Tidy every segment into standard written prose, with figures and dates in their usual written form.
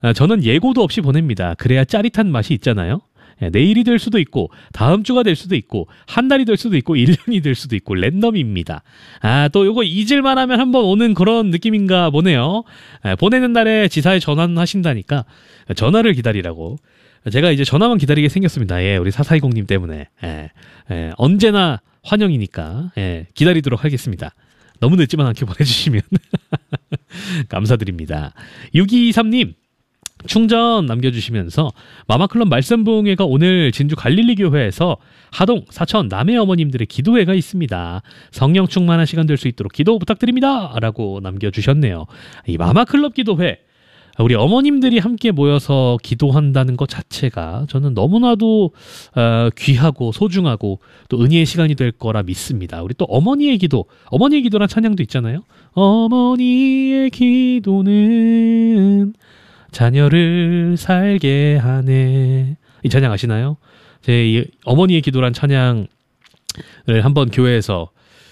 저는 예고도 없이 보냅니다. 그래야 짜릿한 맛이 있잖아요. 내일이 될 수도 있고 다음 주가 될 수도 있고 한 달이 될 수도 있고 1년이 될 수도 있고 랜덤입니다. 또 요거 잊을만 하면 한번 오는 그런 느낌인가 보네요. 보내는 날에 지사에 전화하신다니까 전화를 기다리라고. 제가 이제 전화만 기다리게 생겼습니다. 예, 우리 4420님 때문에. 언제나 환영이니까 기다리도록 하겠습니다. 너무 늦지만 않게 보내주시면 감사드립니다. 6223님 충전 남겨주시면서 마마클럽 말씀부흥회가 오늘 진주 갈릴리 교회에서 하동, 사천, 남해 어머님들의 기도회가 있습니다. 성령 충만한 시간 될 수 있도록 기도 부탁드립니다. 라고 남겨주셨네요. 이 마마클럽 기도회 우리 어머님들이 함께 모여서 기도한다는 것 자체가 저는 너무나도 귀하고 소중하고 또 은혜의 시간이 될 거라 믿습니다. 우리 또 어머니의 기도란 찬양도 있잖아요. 어머니의 기도는 자녀를 살게 하네. 이 찬양 아시나요? 제 어머니의 기도란 찬양을 한번 교회에서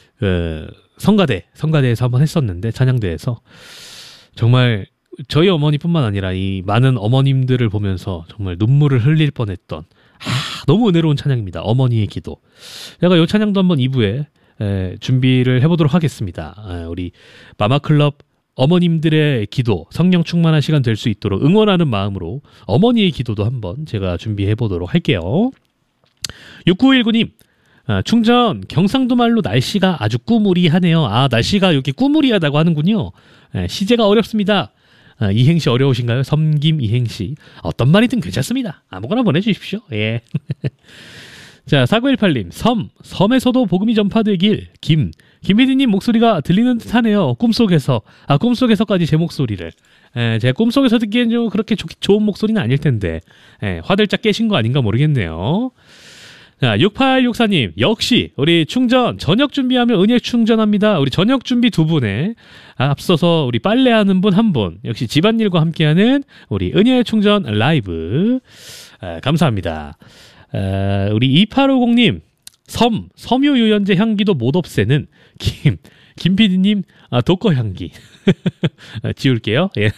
성가대에서 한번 했었는데 찬양대에서 정말 저희 어머니뿐만 아니라 이 많은 어머님들을 보면서 정말 눈물을 흘릴 뻔했던 너무 은혜로운 찬양입니다. 어머니의 기도. 제가 이 찬양도 한번 2부에 준비를 해보도록 하겠습니다. 우리 마마클럽 어머님들의 기도, 성령 충만한 시간 될 수 있도록 응원하는 마음으로 어머니의 기도도 한번 제가 준비해 보도록 할게요. 6919님, 충전 경상도 말로 날씨가 아주 꾸무리하네요. 날씨가 이렇게 꾸무리하다고 하는군요. 시제가 어렵습니다. 이행시 어려우신가요? 섬김 이행시. 어떤 말이든 괜찮습니다. 아무거나 보내주십시오. 예. 자, 4918님, 섬에서도 복음이 전파되길, 김PD님 목소리가 들리는 듯 하네요. 꿈속에서까지 제 목소리를. 제가 꿈속에서 듣기엔 좀 그렇게 좋은 목소리는 아닐 텐데, 화들짝 깨신 거 아닌가 모르겠네요. 자, 6864님, 역시, 우리 충전, 저녁 준비하면 은혜 충전합니다. 우리 저녁 준비 두 분에, 앞서서 우리 빨래하는 분 한 분, 역시 집안일과 함께하는 우리 은혜 충전 라이브. 감사합니다. 우리 2850님, 섬유유연제 향기도 못 없애는 김PD님, 독거향기. 지울게요. 예.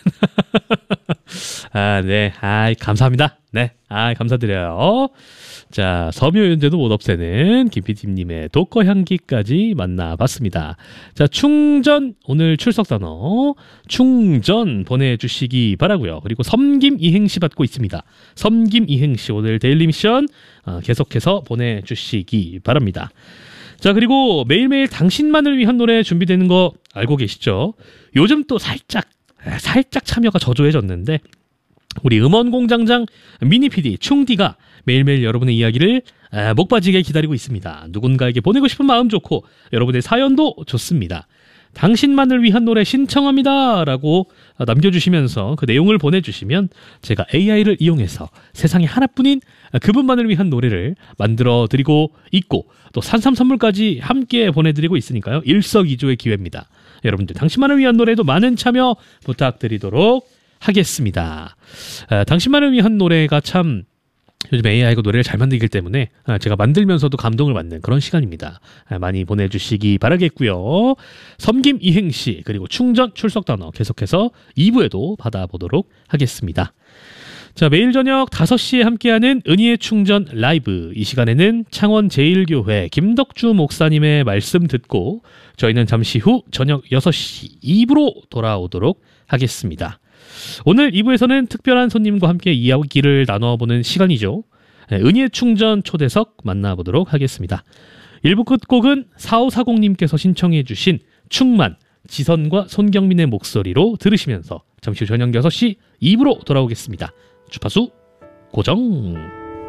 네. 감사합니다. 네. 감사드려요. 자, 섬유유연제도 못 없애는 김PD님의 독거향기까지 만나봤습니다. 자, 충전, 오늘 출석 단어, 충전 보내주시기 바라고요. 그리고 섬김 이행시 받고 있습니다. 섬김 이행시, 오늘 데일리 미션 계속해서 보내주시기 바랍니다. 자, 그리고 매일매일 당신만을 위한 노래 준비되는 거 알고 계시죠? 요즘 또 살짝 참여가 저조해졌는데 우리 음원공장장 미니PD 충디가 매일매일 여러분의 이야기를 목 빠지게 기다리고 있습니다. 누군가에게 보내고 싶은 마음 좋고 여러분의 사연도 좋습니다. 당신만을 위한 노래 신청합니다 라고 남겨주시면서 그 내용을 보내주시면 제가 AI를 이용해서 세상에 하나뿐인 그분만을 위한 노래를 만들어 드리고 있고 또 산삼 선물까지 함께 보내드리고 있으니까요. 일석이조의 기회입니다. 여러분들 당신만을 위한 노래도 많은 참여 부탁드리도록 하겠습니다. 당신만을 위한 노래가 참 요즘 AI가 노래를 잘 만들기 때문에 제가 만들면서도 감동을 받는 그런 시간입니다. 많이 보내주시기 바라겠고요. 섬김 이행시 그리고 충전 출석 단어 계속해서 2부에도 받아보도록 하겠습니다. 자, 매일 저녁 5시에 함께하는 은희의 충전 라이브. 이 시간에는 창원 제1교회 김덕주 목사님의 말씀 듣고 저희는 잠시 후 저녁 6시 2부로 돌아오도록 하겠습니다. 오늘 2부에서는 특별한 손님과 함께 이야기를 나눠보는 시간이죠. 은희의 충전 초대석 만나보도록 하겠습니다. 1부 끝곡은 4540님께서 신청해 주신 충만, 지선과 손경민의 목소리로 들으시면서 잠시 후 저녁 6시 2부로 돌아오겠습니다. 주파수 고정.